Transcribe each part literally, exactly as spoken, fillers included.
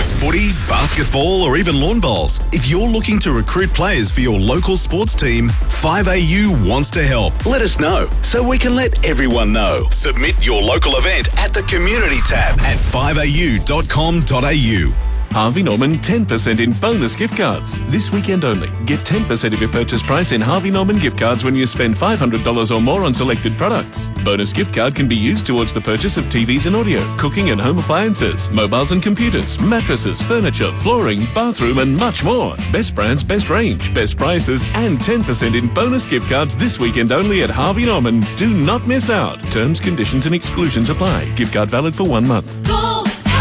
it's footy, basketball or even lawn bowls, if you're looking to recruit players for your local sports team, five A U wants to help. Let us know so we can let everyone know. Submit your local event at the Community tab at five a u dot com dot a u. Harvey Norman ten percent in bonus gift cards. This weekend only. Get ten percent of your purchase price in Harvey Norman gift cards when you spend five hundred dollars or more on selected products. Bonus gift card can be used towards the purchase of T Vs and audio, cooking and home appliances, mobiles and computers, mattresses, furniture, flooring, bathroom and much more. Best brands, best range, best prices and ten percent in bonus gift cards this weekend only at Harvey Norman. Do not miss out. Terms, conditions and exclusions apply. Gift card valid for one month. Go!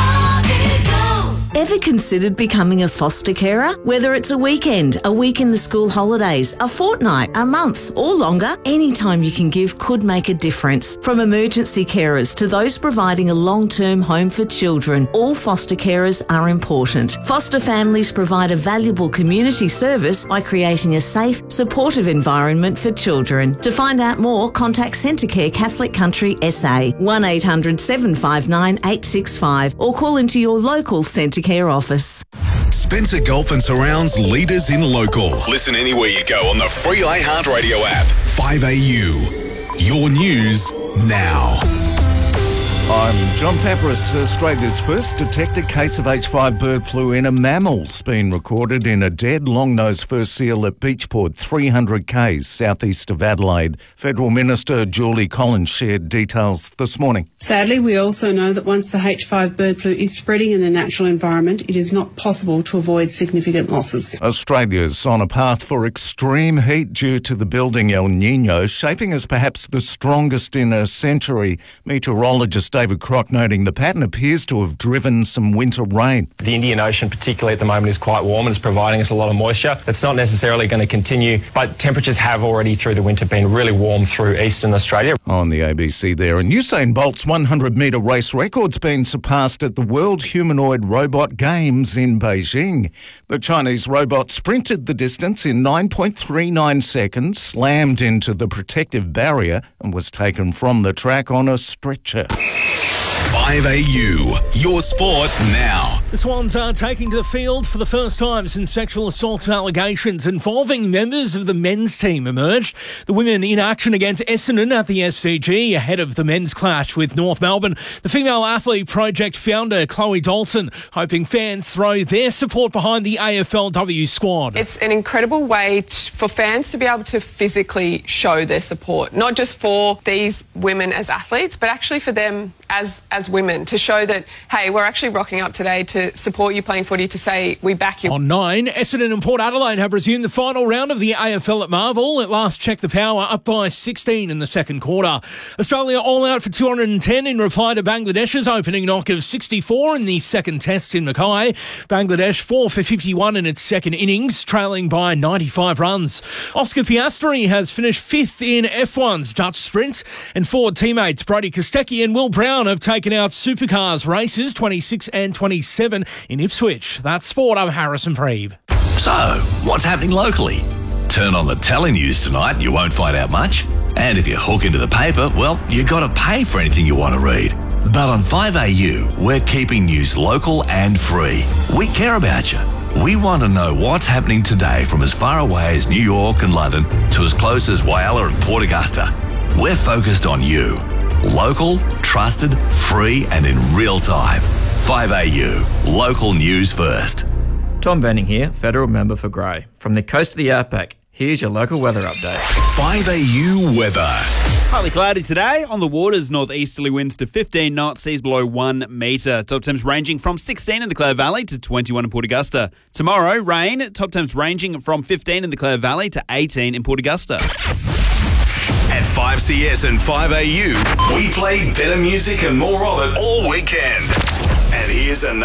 Ever considered becoming a foster carer? Whether it's a weekend, a week in the school holidays, a fortnight, a month or longer, any time you can give could make a difference. From emergency carers to those providing a long-term home for children, all foster carers are important. Foster families provide a valuable community service by creating a safe, supportive environment for children. To find out more, contact Centrecare Catholic Country S A, one eight hundred seven five nine eight six five or call into your local Centrecare office. Spencer Gulf and Surround's leaders in local. Listen anywhere you go on the free iHeartRadio app. five A U. Your news now. I'm John Papras. Australia's first detected case of H five bird flu in a mammal's been recorded in a dead long-nosed fur seal at Beachport, three hundred kays southeast of Adelaide. Federal Minister Julie Collins shared details this morning. Sadly, we also know that once the H five bird flu is spreading in the natural environment, it is not possible to avoid significant losses. Australia's on a path for extreme heat due to the building El Niño, shaping as perhaps the strongest in a century. Meteorologist David Crock noting the pattern appears to have driven some winter rain. The Indian Ocean, particularly at the moment, is quite warm and is providing us a lot of moisture. That's not necessarily going to continue, but temperatures have already through the winter been really warm through eastern Australia. On the A B C there, and Usain Bolt's one hundred metre race record's been surpassed at the World Humanoid Robot Games in Beijing. The Chinese robot sprinted the distance in nine point three nine seconds, slammed into the protective barrier and was taken from the track on a stretcher. five A U, your sport now. The Swans are taking to the field for the first time since sexual assault allegations involving members of the men's team emerged. The women in action against Essendon at the S C G ahead of the men's clash with North Melbourne. The Female Athlete Project founder Chloe Dalton hoping fans throw their support behind the A F L W squad. It's an incredible way t- for fans to be able to physically show their support, not just for these women as athletes, but actually for them as as women, to show that, hey, we're actually rocking up today to support you playing footy, to say we back you. On nine, Essendon and Port Adelaide have resumed the final round of the A F L at Marvel. At last check the power, up by sixteen in the second quarter. Australia all out for two hundred ten in reply to Bangladesh's opening knock of sixty-four in the second test in Mackay. Bangladesh four for fifty-one in its second innings, trailing by ninety-five runs. Oscar Piastri has finished fifth in F one's Dutch Sprint, and Ford teammates Brody Kostecki and Will Brown have taken out Supercars races twenty-six and twenty-seven in Ipswich. That's sport. I'm Harrison Preeb. So, what's happening locally? Turn on the telenews tonight and you won't find out much. And if you hook into the paper, well, you got to pay for anything you want to read. But on five A U, we're keeping news local and free. We care about you. We want to know what's happening today from as far away as New York and London to as close as Whyalla and Port Augusta. We're focused on you. Local, trusted, free and in real time. five A U, local news first. Tom Benning here, Federal Member for Grey. From the coast of the Outback, here's your local weather update. five A U weather. Partly cloudy today. On the waters, northeasterly winds to fifteen knots, seas below one metre. Top temps ranging from sixteen in the Clare Valley to twenty-one in Port Augusta. Tomorrow, rain. Top temps ranging from fifteen in the Clare Valley to eighteen in Port Augusta. At five C S and five A U, we play better music and more of it all weekend. And here's another.